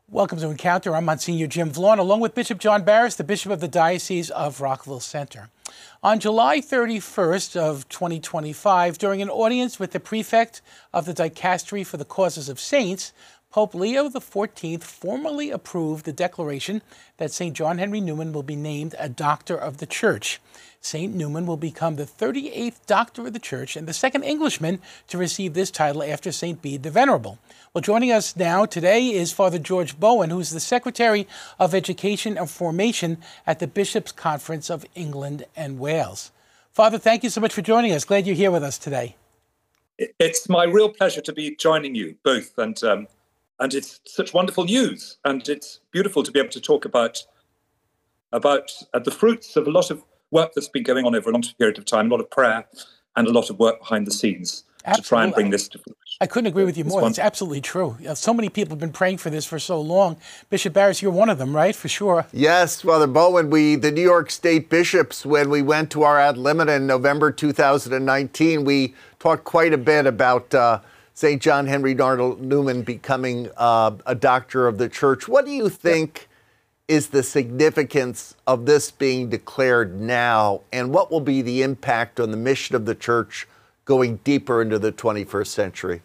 Welcome to Encounter. I'm Monsignor Jim Vaughn, along with Bishop John Barris, the Bishop of the Diocese of Rockville Centre. On July 31st of 2025, during an audience with the prefect of the Dicastery for the Causes of Saints, Pope Leo XIV formally approved the declaration that St. John Henry Newman will be named a Doctor of the Church. St. Newman will become the 38th Doctor of the Church and the second Englishman to receive this title after St. Bede the Venerable. Well, joining us now today is Father George Bowen, who's the Secretary of Education and Formation at the Bishops' Conference of England and Wales. Father, thank you so much for joining us. Glad you're here with us today. It's my real pleasure to be joining you both, and it's such wonderful news, and it's beautiful to be able to talk about the fruits of a lot of work that's been going on over a long period of time, a lot of prayer and a lot of work behind the scenes. Absolutely. To try and bring this to fruition. I couldn't agree with you more. That's absolutely true. So many people have been praying for this for so long. Bishop Barris, you're one of them, right? For sure. Yes, Father Bowen, the New York State bishops, when we went to our ad limina in November 2019, we talked quite a bit about St. John Henry Newman becoming a doctor of the church. What do you think is the significance of this being declared now, and what will be the impact on the mission of the church going deeper into the 21st century?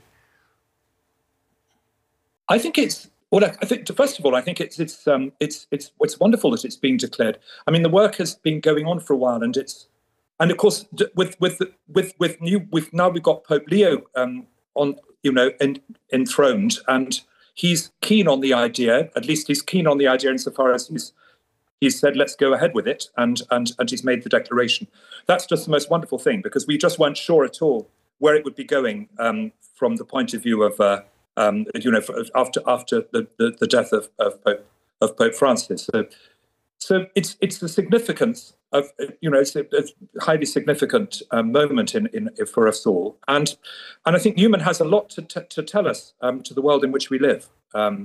I think it's first of all, I think it's wonderful that it's being declared. I mean, the work has been going on for a while, and of course we've now got Pope Leo enthroned, and he's keen on the idea. At least he's keen on the idea insofar as he's said, let's go ahead with it, and he's made the declaration. That's just the most wonderful thing, because we just weren't sure at all where it would be going from the point of view of after the death of Pope Francis. So it's the significance of it's a highly significant moment in for us all, and I think Newman has a lot to tell us to the world in which we live, and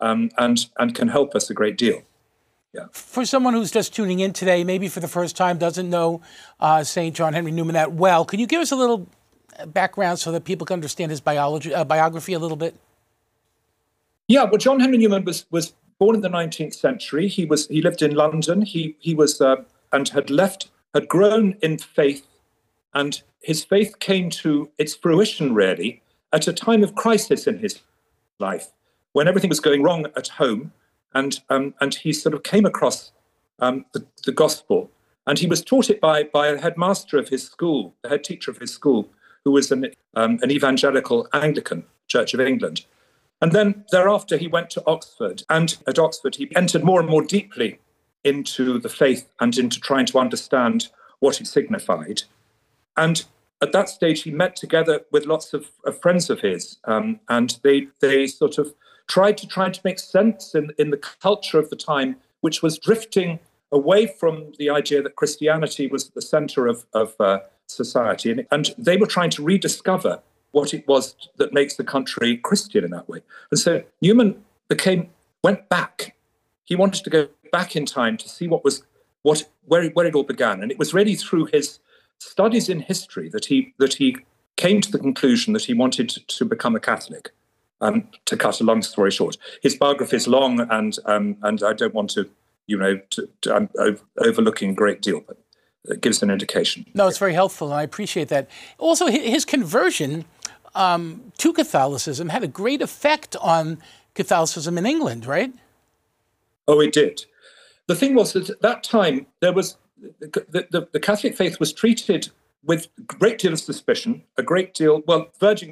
can help us a great deal. Yeah. For someone who's just tuning in today, maybe for the first time, doesn't know St. John Henry Newman that well, can you give us a little background so that people can understand his biography a little bit? Yeah, well, John Henry Newman was born in the 19th century. He lived in London. He was and had grown in faith, and his faith came to its fruition really at a time of crisis in his life, when everything was going wrong at home, and he sort of came across the gospel, and he was taught it by a headmaster of his school, the head teacher of his school, who was an evangelical Anglican Church of England. And then thereafter, he went to Oxford. And at Oxford, he entered more and more deeply into the faith and into trying to understand what it signified. And at that stage, he met together with lots of friends of his. And they sort of tried to make sense in the culture of the time, which was drifting away from the idea that Christianity was the center of society. And they were trying to rediscover what it was that makes the country Christian in that way. And so Newman went back. He wanted to go back in time to see where it all began. And it was really through his studies in history that he came to the conclusion that he wanted to become a Catholic. To cut a long story short, his biography is long, and I don't want to, I'm overlooking a great deal, but it gives an indication. No, it's very helpful, and I appreciate that. Also, his conversion to Catholicism had a great effect on Catholicism in England, right? Oh, it did. The thing was that at that time, there was the Catholic faith was treated with a great deal of suspicion, verging